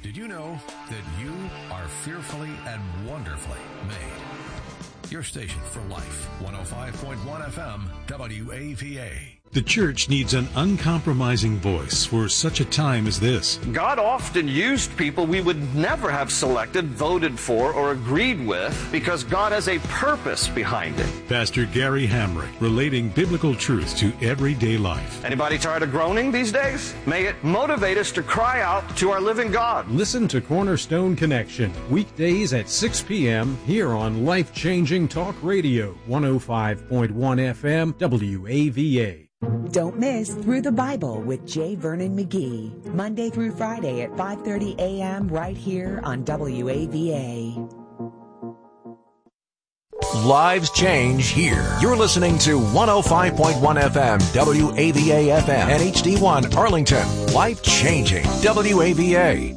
Did you know that you are fearfully and wonderfully made? Your station for life, 105.1 FM, WAVA. The church needs an uncompromising voice for such a time as this. God often used people we would never have selected, voted for, or agreed with because God has a purpose behind it. Pastor Gary Hamrick, relating biblical truths to everyday life. Anybody tired of groaning these days? May it motivate us to cry out to our living God. Listen to Cornerstone Connection, weekdays at 6 p.m. here on Life Changing Talk Radio, 105.1 FM, WAVA. Don't miss Through the Bible with J. Vernon McGee, Monday through Friday at 5:30 a.m. right here on WAVA. Lives change here. You're listening to 105.1 FM, WAVA FM, and HD1 Arlington. Life changing, WAVA.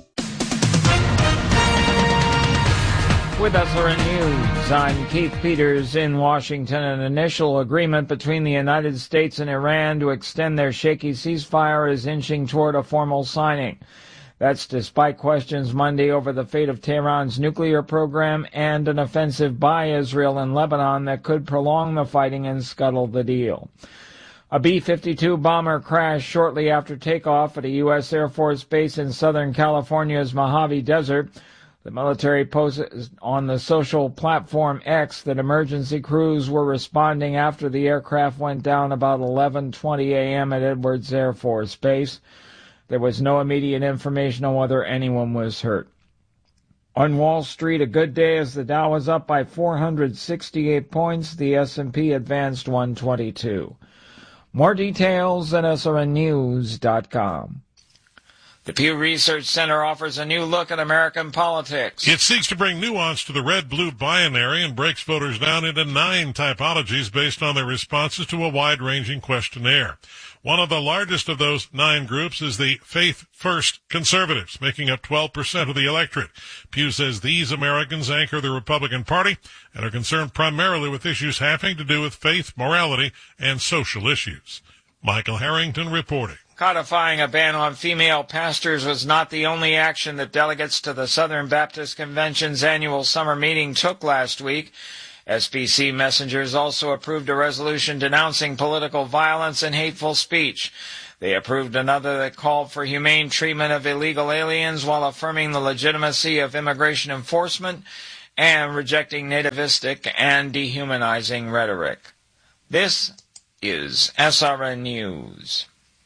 With SRN News, I'm Keith Peters in Washington. An initial agreement between the United States and Iran to extend their shaky ceasefire is inching toward a formal signing. That's despite questions Monday over the fate of Tehran's nuclear program and an offensive by Israel in Lebanon that could prolong the fighting and scuttle the deal. A B-52 bomber crashed shortly after takeoff at a U.S. Air Force base in Southern California's Mojave Desert. The military posted on the social platform X that emergency crews were responding after the aircraft went down about 11:20 a.m. at Edwards Air Force Base. There was no immediate information on whether anyone was hurt. On Wall Street, a good day as the Dow was up by 468 points. The S&P advanced 122. More details at srnnews.com. The Pew Research Center offers a new look at American politics. It seeks to bring nuance to the red-blue binary and breaks voters down into 9 typologies based on their responses to a wide-ranging questionnaire. One of the largest of those 9 groups is the Faith First conservatives, making up 12% of the electorate. Pew says these Americans anchor the Republican Party and are concerned primarily with issues having to do with faith, morality, and social issues. Michael Harrington reporting. Codifying a ban on female pastors was not the only action that delegates to the Southern Baptist Convention's annual summer meeting took last week. SBC messengers also approved a resolution denouncing political violence and hateful speech. They approved another that called for humane treatment of illegal aliens while affirming the legitimacy of immigration enforcement and rejecting nativistic and dehumanizing rhetoric. This is SRN News.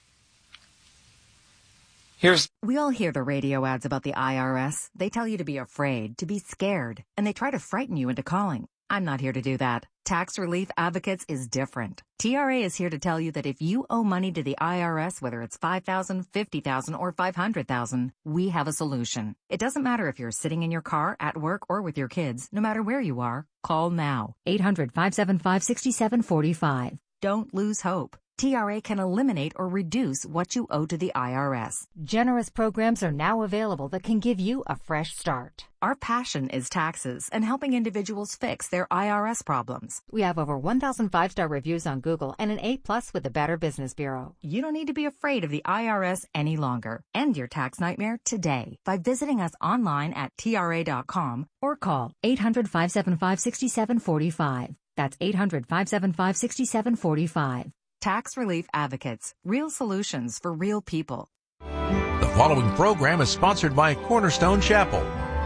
We all hear the radio ads about the IRS. They tell you to be afraid, to be scared, and they try to frighten you into calling. I'm not here to do that. Tax Relief Advocates is different. TRA is here to tell you that if you owe money to the IRS, whether it's $5,000, $50,000, or $500,000, we have a solution. It doesn't matter if you're sitting in your car, at work, or with your kids. No matter where you are, call now. 800-575-6745. Don't lose hope. TRA can eliminate or reduce what you owe to the IRS. Generous programs are now available that can give you a fresh start. Our passion is taxes and helping individuals fix their IRS problems. We have over 1,000 5-star reviews on Google and an A+ with the Better Business Bureau. You don't need to be afraid of the IRS any longer. End your tax nightmare today by visiting us online at TRA.com or call 800-575-6745. That's 800-575-6745. Tax Relief Advocates, real solutions for real people. The following program is sponsored by Cornerstone Chapel.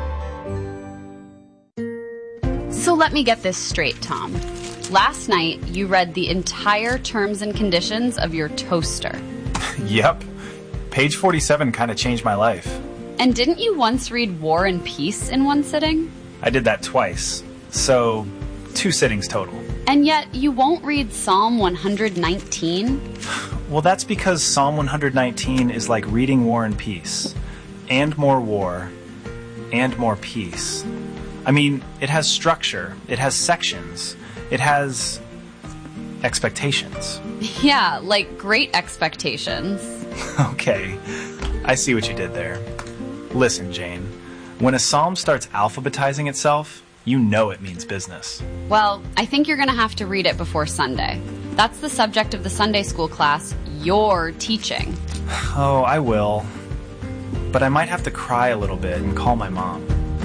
So let me get this straight, Tom. Last night, you read the entire terms and conditions of your toaster. Yep. Page 47 kind of changed my life. And didn't you once read War and Peace in one sitting? I did that twice. So, 2 sittings total. And yet, you won't read Psalm 119? Well, that's because Psalm 119 is like reading War and Peace. And more war. And more peace. I mean, it has structure. It has sections. It has expectations. Yeah, like great expectations. Okay, I see what you did there. Listen, Jane. When a psalm starts alphabetizing itself, you know it means business. Well, I think you're going to have to read it before Sunday. That's the subject of the Sunday school class you're teaching. Oh, I will. but I might have to cry a little bit and call my mom.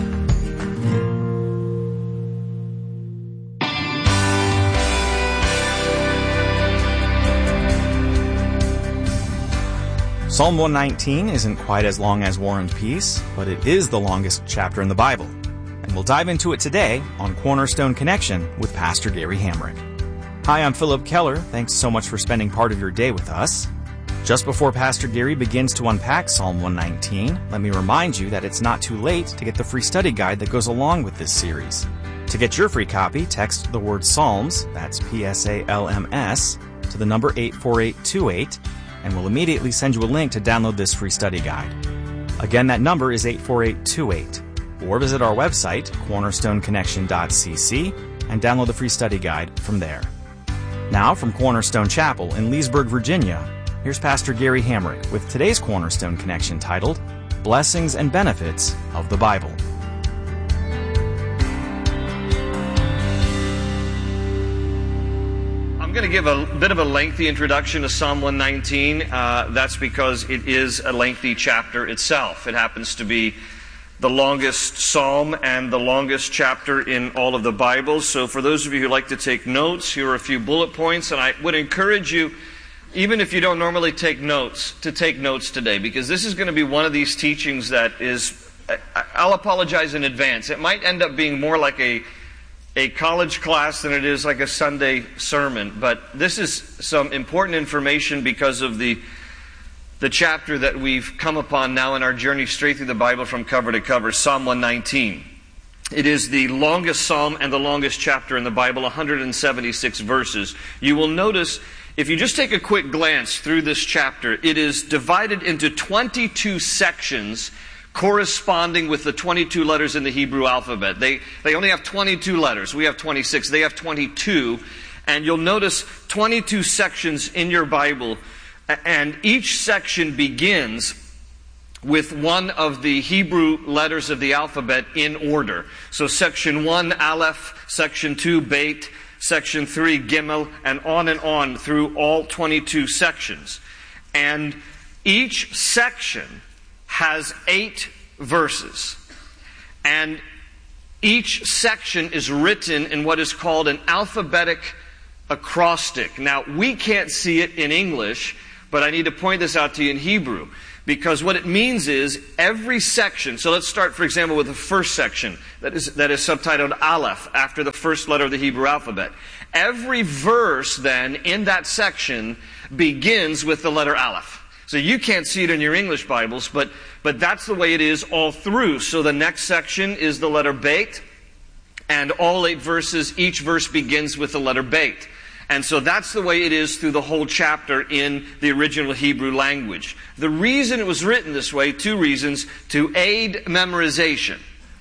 Psalm 119 isn't quite as long as War and Peace, but it is the longest chapter in the Bible. And we'll dive into it today on Cornerstone Connection with Pastor Gary Hamrick. Hi, I'm Philip Keller. Thanks so much for spending part of your day with us. Just before Pastor Gary begins to unpack Psalm 119, let me remind you that it's not too late to get the free study guide that goes along with this series. To get your free copy, text the word Psalms, that's P-S-A-L-M-S, to the number 84828, and we'll immediately send you a link to download this free study guide. Again, that number is 84828. Or visit our website, cornerstoneconnection.cc, and download the free study guide from there. Now, from Cornerstone Chapel in Leesburg, Virginia, here's Pastor Gary Hamrick with today's Cornerstone Connection titled, Blessings and Benefits of the Bible. I'm going to give a bit of a lengthy introduction to Psalm 119. That's because it is a lengthy chapter itself. It happens to be the longest psalm and the longest chapter in all of the Bible. So for those of you who like to take notes, here are a few bullet points. And I would encourage you, even if you don't normally take notes, to take notes today. Because this is going to be one of these teachings that is, I'll apologize in advance, it might end up being more like a college class than it is like a Sunday sermon. But this is some important information because of the chapter that we've come upon now in our journey straight through the Bible from cover to cover, Psalm 119. It is the longest psalm and the longest chapter in the Bible, 176 verses. You will notice, if you just take a quick glance through this chapter, it is divided into 22 sections corresponding with the 22 letters in the Hebrew alphabet. They only have 22 letters. We have 26. They have 22. And you'll notice 22 sections in your Bible, and each section begins with one of the Hebrew letters of the alphabet in order. So section 1, Aleph, section 2, Beit, section 3, Gimel, and on through all 22 sections. And each section has 8 verses. And each section is written in what is called an alphabetic acrostic. Now, we can't see it in English, but I need to point this out to you in Hebrew. Because what it means is every section, so let's start, for example, with the first section that is subtitled Aleph, after the first letter of the Hebrew alphabet. Every verse then in that section begins with the letter Aleph. So you can't see it in your English Bibles, but that's the way it is all through. So the next section is the letter Beit, and all 8 verses, each verse begins with the letter Beit. And so that's the way it is through the whole chapter in the original Hebrew language. The reason it was written this way, 2 reasons: to aid memorization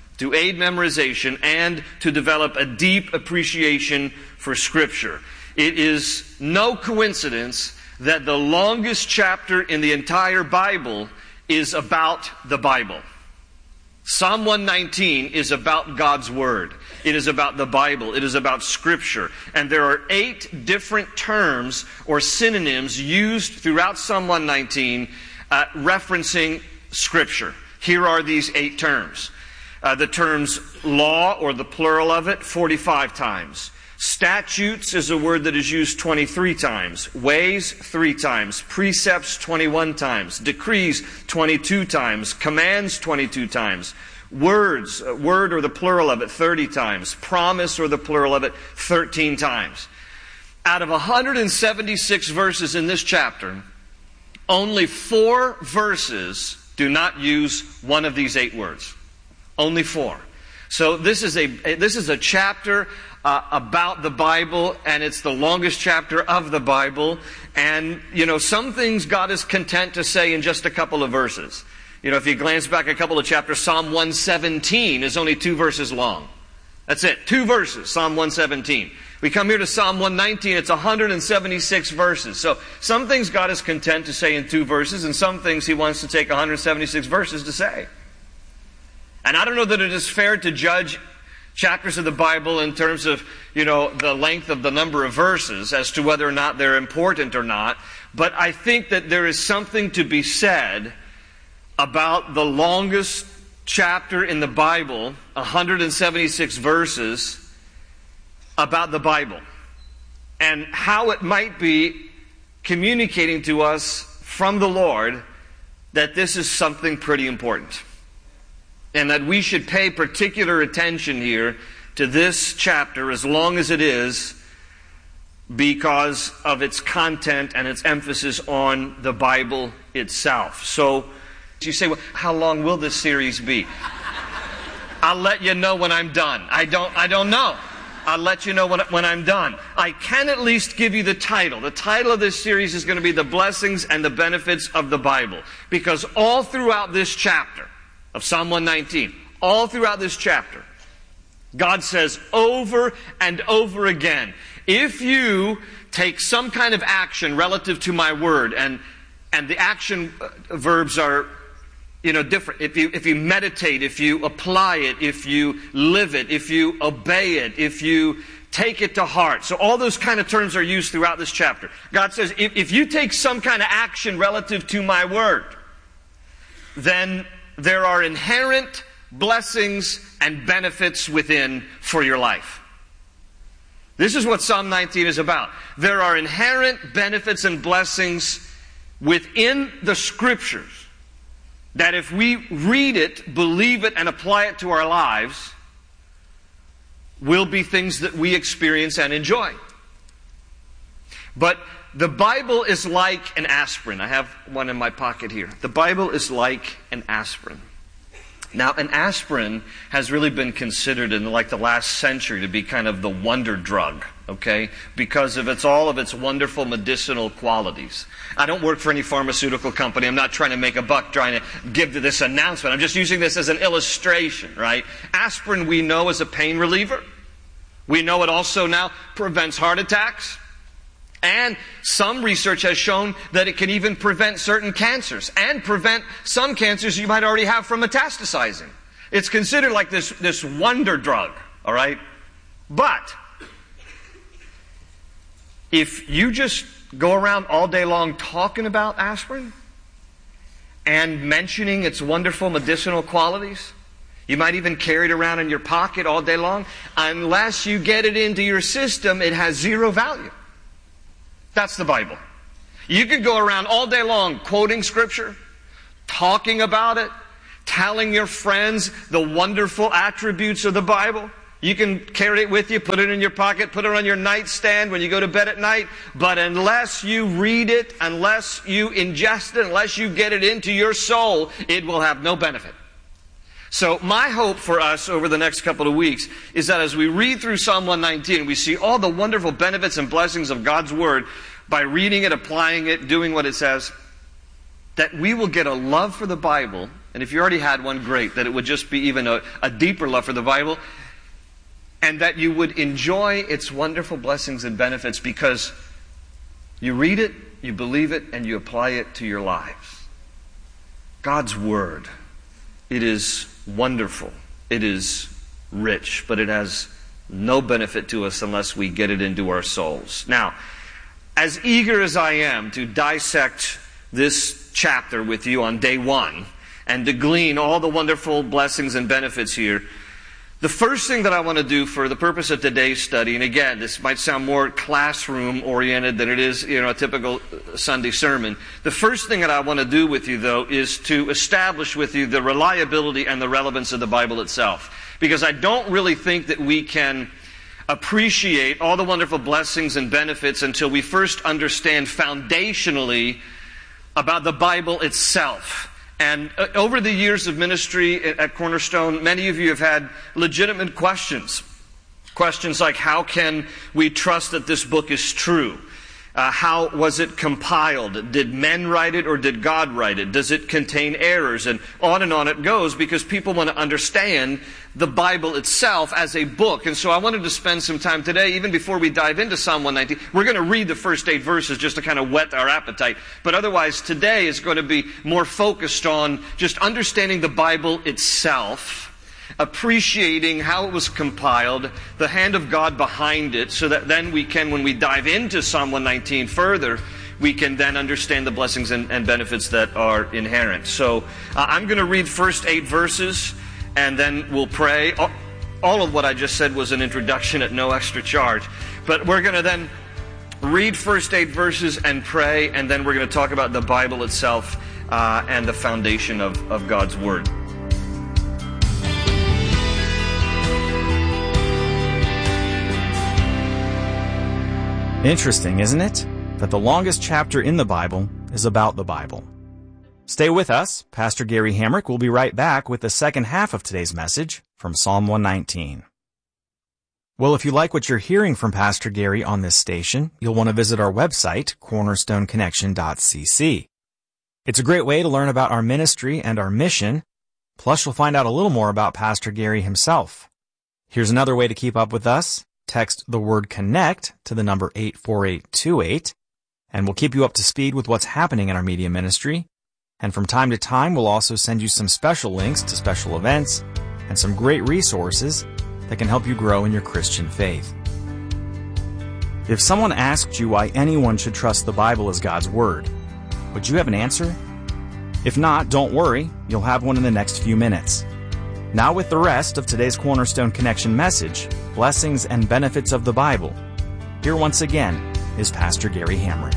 and to develop a deep appreciation for Scripture. It is no coincidence that the longest chapter in the entire Bible is about the Bible. Psalm 119 is about God's Word. It is about the Bible. It is about Scripture. And there are 8 different terms or synonyms used throughout Psalm 119 referencing Scripture. Here are these 8 terms. The terms law, or the plural of it, 45 times. Statutes is a word that is used 23 times. Ways, 3 times. Precepts, 21 times. Decrees, 22 times. Commands, 22 times. Words, word or the plural of it, 30 times. Promise or the plural of it, 13 times. Out of 176 verses in this chapter, only 4 verses do not use one of these 8 words. Only 4. So this is a chapter about the Bible, and it's the longest chapter of the Bible. And, some things God is content to say in just a couple of verses. If you glance back a couple of chapters, Psalm 117 is only 2 verses long. That's it. 2 verses, Psalm 117. We come here to Psalm 119, it's 176 verses. So some things God is content to say in 2 verses, and some things He wants to take 176 verses to say. And I don't know that it is fair to judge chapters of the Bible in terms of, the length of the number of verses as to whether or not they're important or not. But I think that there is something to be said about the longest chapter in the Bible, 176 verses, about the Bible, and how it might be communicating to us from the Lord that this is something pretty important, and that we should pay particular attention here to this chapter, as long as it is, because of its content and its emphasis on the Bible itself. So you say, well, how long will this series be? I'll let you know when I'm done. I don't know. I'll let you know when I'm done. I can at least give you the title. The title of this series is going to be The Blessings and the Benefits of the Bible. Because all throughout this chapter of Psalm 119, all throughout this chapter, God says over and over again, if you take some kind of action relative to my word, and the action verbs are different. If you meditate, if you apply it, if you live it, if you obey it, if you take it to heart. So all those kind of terms are used throughout this chapter. God says, if you take some kind of action relative to my word, then there are inherent blessings and benefits within for your life. This is what Psalm 19 is about. There are inherent benefits and blessings within the Scriptures that if we read it, believe it, and apply it to our lives, will be things that we experience and enjoy. But the Bible is like an aspirin. I have one in my pocket here. The Bible is like an aspirin. Now, an aspirin has really been considered in like the last century to be kind of the wonder drug, okay? Because of all of its wonderful medicinal qualities. I don't work for any pharmaceutical company. I'm not trying to make a buck trying to give this announcement. I'm just using this as an illustration, right? Aspirin we know is a pain reliever. We know it also now prevents heart attacks. And some research has shown that it can even prevent certain cancers and prevent some cancers you might already have from metastasizing. It's considered like this wonder drug, all right? But if you just go around all day long talking about aspirin and mentioning its wonderful medicinal qualities, you might even carry it around in your pocket all day long, unless you get it into your system, it has zero value. That's the Bible. You could go around all day long quoting Scripture, talking about it, telling your friends the wonderful attributes of the Bible. You can carry it with you, put it in your pocket, put it on your nightstand when you go to bed at night. But unless you read it, unless you ingest it, unless you get it into your soul, it will have no benefit. So my hope for us over the next couple of weeks is that as we read through Psalm 119, we see all the wonderful benefits and blessings of God's Word by reading it, applying it, doing what it says, that we will get a love for the Bible. And if you already had one, great, that it would just be even a deeper love for the Bible, and that you would enjoy its wonderful blessings and benefits because you read it, you believe it, and you apply it to your lives. God's Word. It is wonderful. It is rich, but it has no benefit to us unless we get it into our souls. Now, as eager as I am to dissect this chapter with you on day one and to glean all the wonderful blessings and benefits here, the first thing that I want to do for the purpose of today's study, and again, this might sound more classroom-oriented than it is, a typical Sunday sermon. The first thing that I want to do with you, though, is to establish with you the reliability and the relevance of the Bible itself. Because I don't really think that we can appreciate all the wonderful blessings and benefits until we first understand foundationally about the Bible itself. And over the years of ministry at Cornerstone, many of you have had legitimate questions. Questions like, how can we trust that this book is true? How was it compiled? Did men write it or did God write it? Does it contain errors? And on it goes, because people want to understand the Bible itself as a book. And so I wanted to spend some time today, even before we dive into Psalm 119. We're going to read the first 8 verses just to kind of whet our appetite. But otherwise, today is going to be more focused on just understanding the Bible itself, appreciating how it was compiled, the hand of God behind it, so that then we can, when we dive into Psalm 119 further, we can then understand the blessings and benefits that are inherent. So I'm going to read first 8 verses, and then we'll pray. All of what I just said was an introduction at no extra charge. But we're going to then read first 8 verses and pray, and then we're going to talk about the Bible itself and the foundation of God's Word. Interesting, isn't it? That the longest chapter in the Bible is about the Bible. Stay with us. Pastor Gary Hamrick will be right back with the second half of today's message from Psalm 119. Well, if you like what you're hearing from Pastor Gary on this station, you'll want to visit our website, cornerstoneconnection.cc. It's a great way to learn about our ministry and our mission. Plus, you'll find out a little more about Pastor Gary himself. Here's another way to keep up with us. Text the word CONNECT to the number 84828, and we'll keep you up to speed with what's happening in our media ministry. And from time to time, we'll also send you some special links to special events and some great resources that can help you grow in your Christian faith. If someone asked you why anyone should trust the Bible as God's Word, would you have an answer? If not, don't worry, you'll have one in the next few minutes. Now with the rest of today's Cornerstone Connection message, Blessings and Benefits of the Bible, here once again is Pastor Gary Hamrick.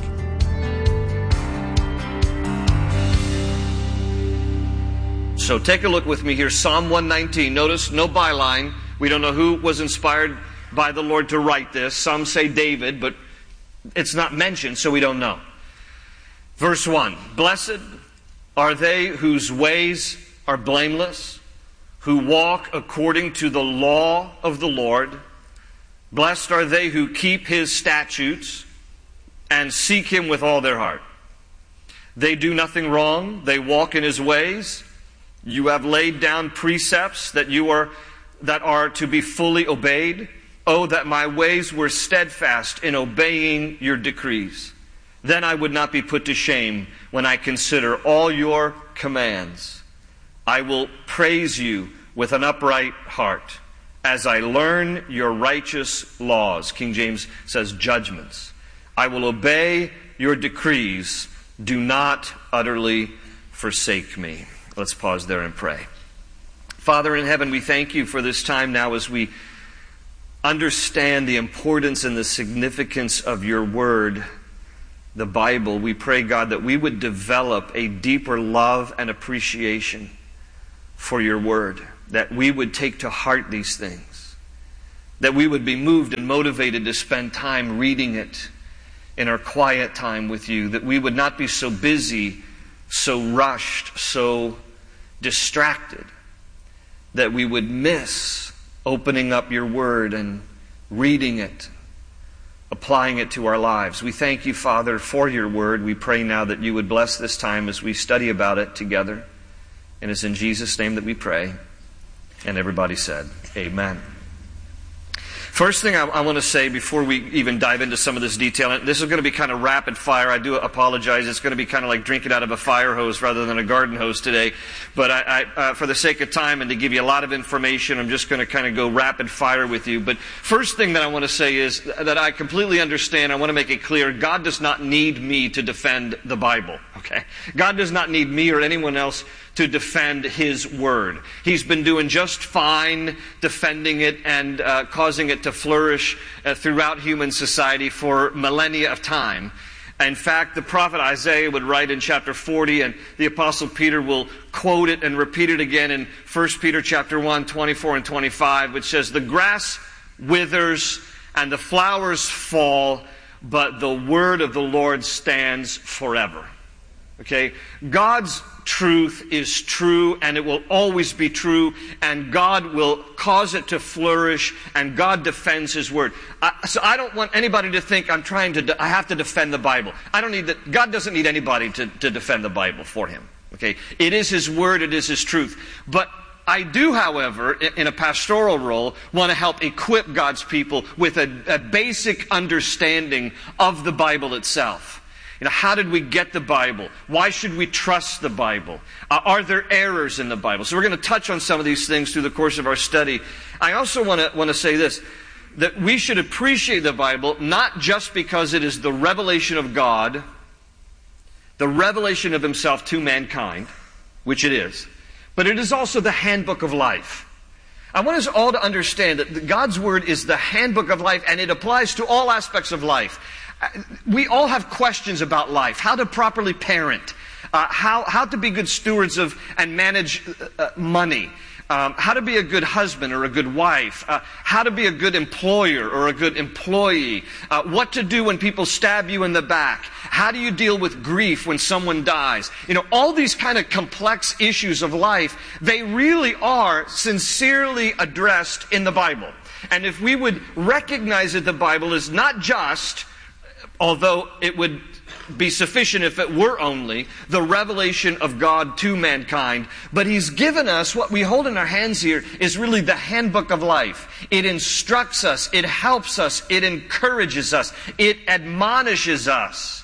So take a look with me here, Psalm 119. Notice no byline. We don't know who was inspired by the Lord to write this. Some say David, but it's not mentioned, so we don't know. Verse 1, Blessed are they whose ways are blameless, who walk according to the law of the Lord. Blessed are they who keep His statutes and seek Him with all their heart. They do nothing wrong. They walk in His ways. You have laid down precepts that are to be fully obeyed. Oh, that my ways were steadfast in obeying your decrees. Then I would not be put to shame when I consider all your commands. I will praise you with an upright heart as I learn your righteous laws. King James says judgments. I will obey your decrees. Do not utterly forsake me. Let's pause there and pray. Father in heaven, we thank you for this time now as we understand the importance and the significance of your word, the Bible. We pray, God, that we would develop a deeper love and appreciation for your word, that we would take to heart these things, that we would be moved and motivated to spend time reading it in our quiet time with you, that we would not be so busy, so rushed, so distracted, that we would miss opening up your word and reading it, applying it to our lives. We thank you, Father, for your word. We pray now that you would bless this time as we study about it together. And it's in Jesus' name that we pray. And everybody said, amen. First thing I want to say before we even dive into some of this detail, and this is going to be kind of rapid fire. I do apologize. It's going to be kind of like drinking out of a fire hose rather than a garden hose today. But I for the sake of time and to give you a lot of information, I'm just going to kind of go rapid fire with you. But first thing that I want to say is that I completely understand. I want to make it clear. God does not need me to defend the Bible. Okay? God does not need me or anyone else to defend His Word. He's been doing just fine defending it and causing it to flourish throughout human society for millennia of time. In fact, the prophet Isaiah would write in chapter 40, and the apostle Peter will quote it and repeat it again in 1 Peter chapter 1, 24 and 25, which says, "The grass withers and the flowers fall, but the word of the Lord stands forever." Okay? God's truth is true, and it will always be true, and God will cause it to flourish, and God defends His Word. So I don't want anybody to think I have to defend the Bible. I don't need that. God doesn't need anybody to defend the Bible for Him. Okay? It is His Word, it is His truth. But I do, however, in a pastoral role, want to help equip God's people with a basic understanding of the Bible itself. How did we get the Bible? Why should we trust the Bible? Are there errors in the Bible? So we're going to touch on some of these things through the course of our study. I also want to say this, that we should appreciate the Bible not just because it is the revelation of God, the revelation of himself to mankind, which it is, but it is also the handbook of life. I want us all to understand that God's Word is the handbook of life, and it applies to all aspects of life. We all have questions about life, how to properly parent, how to be good stewards of and manage money, how to be a good husband or a good wife, how to be a good employer or a good employee, what to do when people stab you in the back, how do you deal with grief when someone dies. All these kind of complex issues of life, they really are sincerely addressed in the Bible. And if we would recognize that the Bible is not just, although it would be sufficient if it were only, the revelation of God to mankind, but He's given us, what we hold in our hands here is really the handbook of life. It instructs us, it helps us, it encourages us, it admonishes us,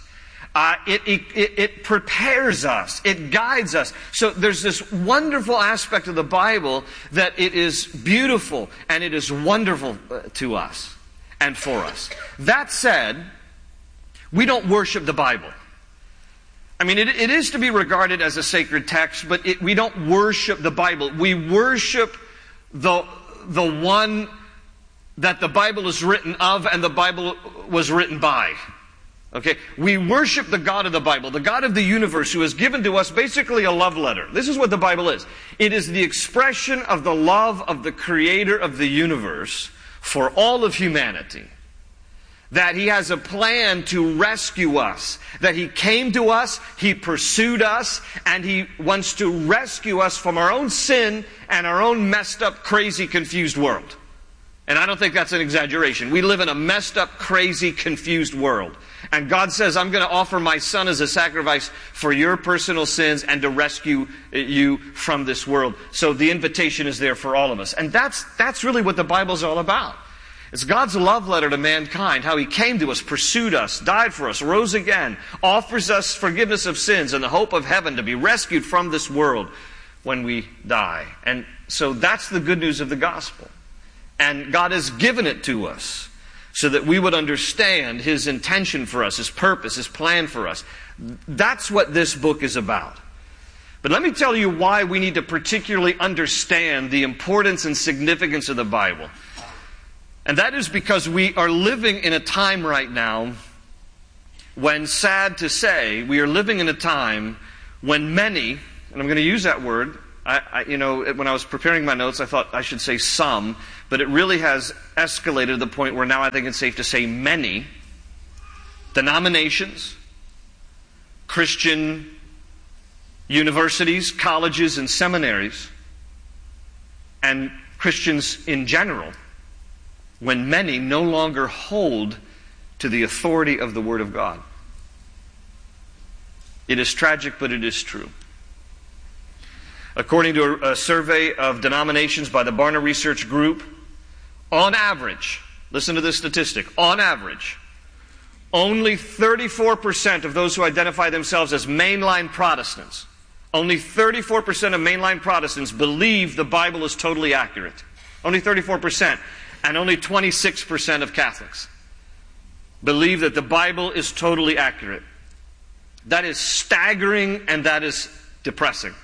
it prepares us, it guides us. So there's this wonderful aspect of the Bible that it is beautiful and it is wonderful to us and for us. That said, we don't worship the Bible. I mean, it is to be regarded as a sacred text, but we don't worship the Bible. We worship the one that the Bible is written of and the Bible was written by. Okay? We worship the God of the Bible, the God of the universe, who has given to us basically a love letter. This is what the Bible is. It is the expression of the love of the Creator of the universe for all of humanity. That He has a plan to rescue us. That He came to us, He pursued us, and He wants to rescue us from our own sin and our own messed up, crazy, confused world. And I don't think that's an exaggeration. We live in a messed up, crazy, confused world. And God says, I'm going to offer my Son as a sacrifice for your personal sins and to rescue you from this world. So the invitation is there for all of us. And that's really what the Bible's all about. It's God's love letter to mankind, how He came to us, pursued us, died for us, rose again, offers us forgiveness of sins and the hope of heaven to be rescued from this world when we die. And so that's the good news of the gospel. And God has given it to us so that we would understand His intention for us, His purpose, His plan for us. That's what this book is about. But let me tell you why we need to particularly understand the importance and significance of the Bible. And that is because we are living in a time right now when, sad to say, we are living in a time when many, and I'm going to use that word, when I was preparing my notes, I thought I should say some, but it really has escalated to the point where now I think it's safe to say many denominations, Christian universities, colleges, and seminaries, and Christians in general, when many no longer hold to the authority of the Word of God. It is tragic, but it is true. According to a survey of denominations by the Barna Research Group, on average, listen to this statistic, on average, only 34% of those who identify themselves as mainline Protestants, only 34% of mainline Protestants believe the Bible is totally accurate. Only 34%. And only 26% of Catholics believe that the Bible is totally accurate. That is staggering and that is depressing.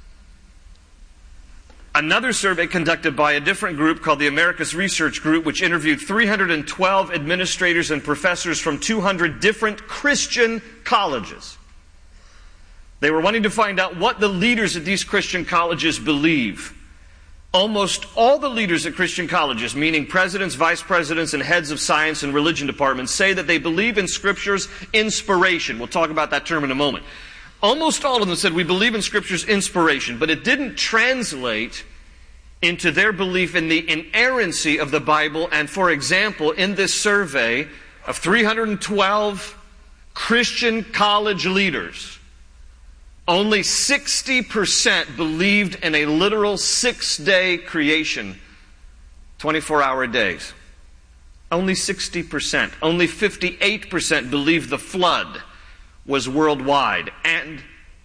Another survey conducted by a different group called the Americas Research Group, which interviewed 312 administrators and professors from 200 different Christian colleges. They were wanting to find out what the leaders at these Christian colleges believe. Almost all the leaders at Christian colleges, meaning presidents, vice presidents, and heads of science and religion departments, say that they believe in Scripture's inspiration. We'll talk about that term in a moment. Almost all of them said we believe in Scripture's inspiration, but it didn't translate into their belief in the inerrancy of the Bible. And for example, in this survey of 312 Christian college leaders, only 60% believed in a literal 6-day creation, 24-hour days. Only 60%. Only 58% believed the flood was worldwide. And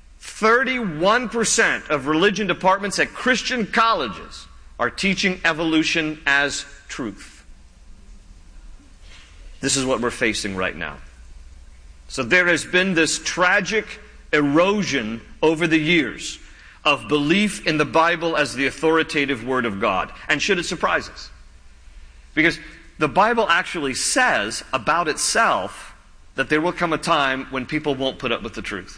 31% of religion departments at Christian colleges are teaching evolution as truth. This is what we're facing right now. So there has been this tragic erosion over the years of belief in the Bible as the authoritative Word of God. And should it surprise us? Because the Bible actually says about itself that there will come a time when people won't put up with the truth.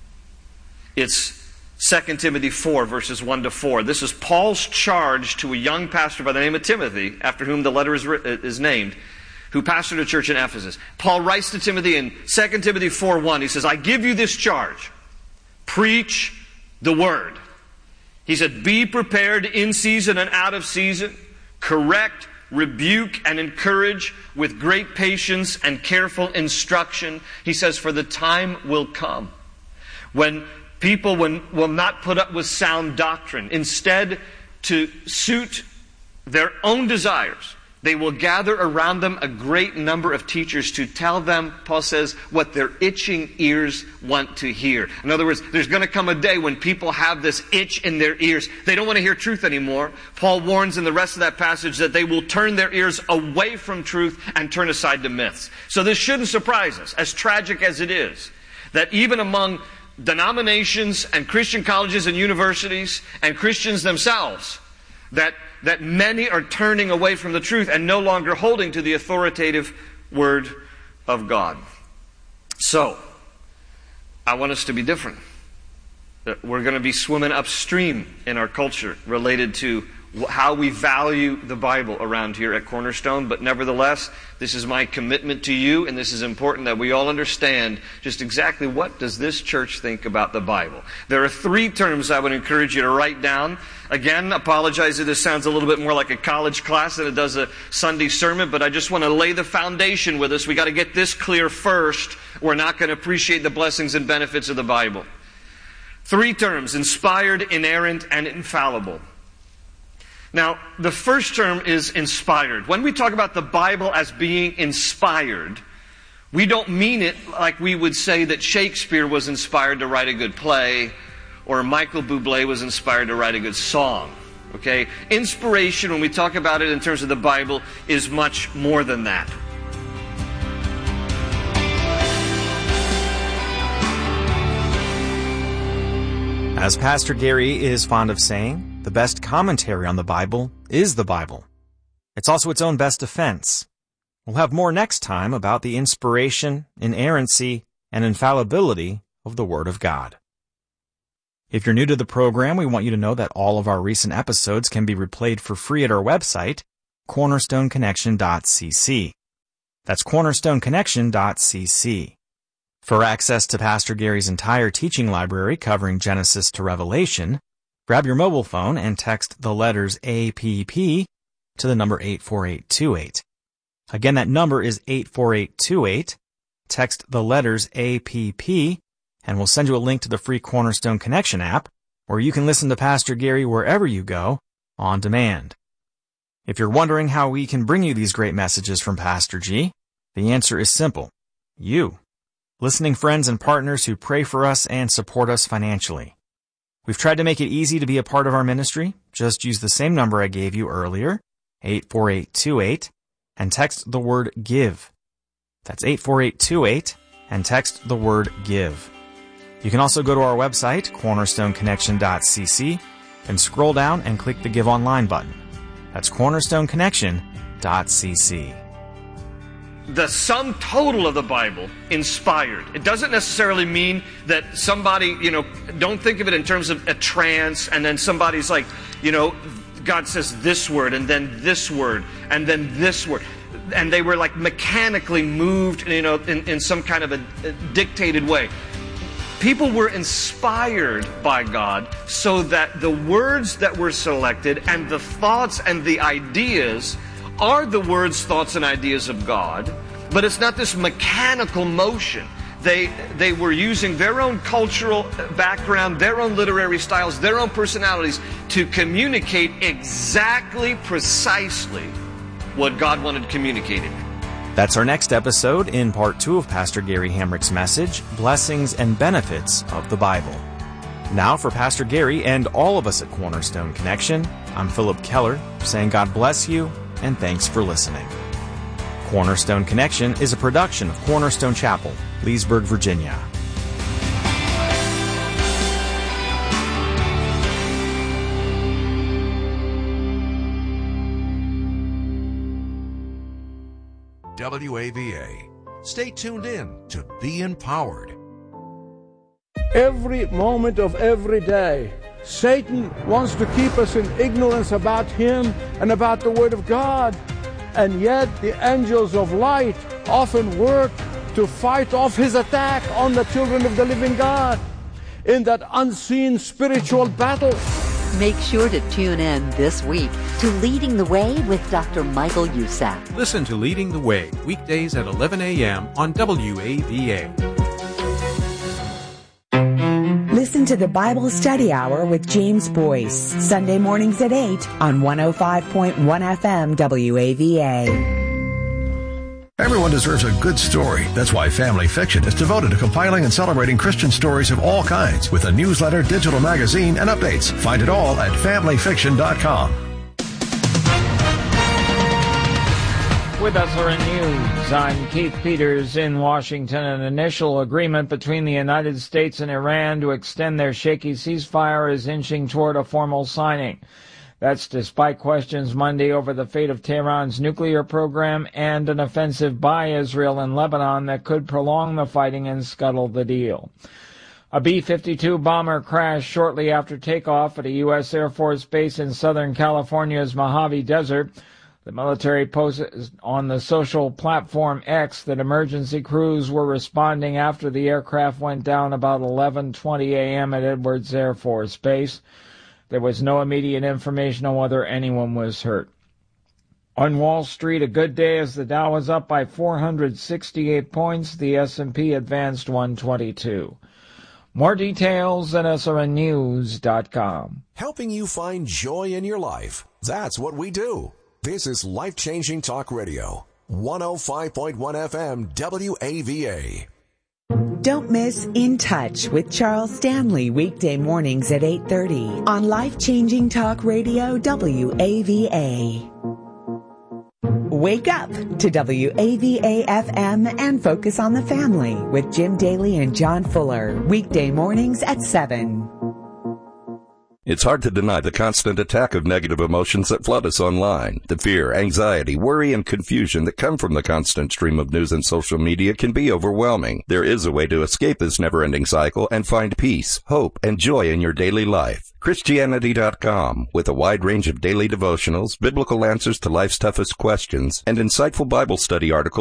It's 2 Timothy 4, verses 1 to 4. This is Paul's charge to a young pastor by the name of Timothy, after whom the letter is named, who pastored a church in Ephesus. Paul writes to Timothy in 2 Timothy 4:1. He says, I give you this charge. Preach the word. He said, be prepared in season and out of season. Correct, rebuke, and encourage with great patience and careful instruction. He says, for the time will come when people will not put up with sound doctrine. Instead, to suit their own desires, they will gather around them a great number of teachers to tell them, Paul says, what their itching ears want to hear. In other words, there's going to come a day when people have this itch in their ears. They don't want to hear truth anymore. Paul warns in the rest of that passage that they will turn their ears away from truth and turn aside to myths. So this shouldn't surprise us, as tragic as it is, that even among denominations and Christian colleges and universities and Christians themselves, that many are turning away from the truth and no longer holding to the authoritative Word of God. So, I want us to be different. We're going to be swimming upstream in our culture related to how we value the Bible around here at Cornerstone, but nevertheless, this is my commitment to you, and this is important that we all understand just exactly what does this church think about the Bible. There are 3 terms I would encourage you to write down. Again, apologize if this sounds a little bit more like a college class than it does a Sunday sermon, but I just want to lay the foundation with us. We got to get this clear first. We're not going to appreciate the blessings and benefits of the Bible. 3 terms: inspired, inerrant, and infallible. Now, the first term is inspired. When we talk about the Bible as being inspired, we don't mean it like we would say that Shakespeare was inspired to write a good play or Michael Bublé was inspired to write a good song. Okay? Inspiration, when we talk about it in terms of the Bible, is much more than that. As Pastor Gary is fond of saying, the best commentary on the Bible is the Bible. It's also its own best defense. We'll have more next time about the inspiration, inerrancy, and infallibility of the Word of God. If you're new to the program, we want you to know that all of our recent episodes can be replayed for free at our website, cornerstoneconnection.cc. That's cornerstoneconnection.cc. For access to Pastor Gary's entire teaching library covering Genesis to Revelation, grab your mobile phone and text the letters APP to the number 84828. Again, that number is 84828. Text the letters APP, and we'll send you a link to the free Cornerstone Connection app, where you can listen to Pastor Gary wherever you go, on demand. If you're wondering how we can bring you these great messages from Pastor G, the answer is simple: you. Listening friends and partners who pray for us and support us financially. We've tried to make it easy to be a part of our ministry. Just use the same number I gave you earlier, 84828, and text the word GIVE. That's 84828, and text the word GIVE. You can also go to our website, cornerstoneconnection.cc, and scroll down and click the Give Online button. That's cornerstoneconnection.cc. The sum total of the Bible, inspired. It doesn't necessarily mean that somebody, don't think of it in terms of a trance, and then somebody's like, God says this word, and then this word, and then this word. And they were like mechanically moved, in some kind of a dictated way. People were inspired by God so that the words that were selected and the thoughts and the ideas are the words, thoughts, and ideas of God, but it's not this mechanical motion. They were using their own cultural background, their own literary styles, their own personalities to communicate exactly, precisely what God wanted communicated. That's our next episode in part 2 of Pastor Gary Hamrick's message, Blessings and Benefits of the Bible. Now for Pastor Gary and all of us at Cornerstone Connection, I'm Philip Keller, saying God bless you and thanks for listening. Cornerstone Connection is a production of Cornerstone Chapel, Leesburg, Virginia. WAVA. Stay tuned in to be empowered. Every moment of every day, Satan wants to keep us in ignorance about him and about the Word of God. And yet the angels of light often work to fight off his attack on the children of the living God in that unseen spiritual battle. Make sure to tune in this week to Leading the Way with Dr. Michael Youssef. Listen to Leading the Way weekdays at 11 a.m. on WAVA. Listen to the Bible Study Hour with James Boyce, Sunday mornings at 8 on 105.1 FM WAVA. Everyone deserves a good story. That's why Family Fiction is devoted to compiling and celebrating Christian stories of all kinds with a newsletter, digital magazine, and updates. Find it all at familyfiction.com. With SRN News, I'm Keith Peters in Washington. An initial agreement between the United States and Iran to extend their shaky ceasefire is inching toward a formal signing. That's despite questions Monday over the fate of Tehran's nuclear program and an offensive by Israel in Lebanon that could prolong the fighting and scuttle the deal. A B-52 bomber crashed shortly after takeoff at a U.S. Air Force base in Southern California's Mojave Desert. The military posted on the social platform X that emergency crews were responding after the aircraft went down about 11:20 a.m. at Edwards Air Force Base. There was no immediate information on whether anyone was hurt. On Wall Street, a good day as the Dow was up by 468 points. The S&P advanced 122. More details at srnnews.com. Helping you find joy in your life. That's what we do. This is Life-Changing Talk Radio. 105.1 FM WAVA. Don't miss In Touch with Charles Stanley weekday mornings at 8:30 on Life-Changing Talk Radio WAVA. Wake up to WAVA FM and focus on the family with Jim Daly and John Fuller weekday mornings at 7. It's hard to deny the constant attack of negative emotions that flood us online. The fear, anxiety, worry, and confusion that come from the constant stream of news and social media can be overwhelming. There is a way to escape this never-ending cycle and find peace, hope, and joy in your daily life. Christianity.com, with a wide range of daily devotionals, biblical answers to life's toughest questions, and insightful Bible study articles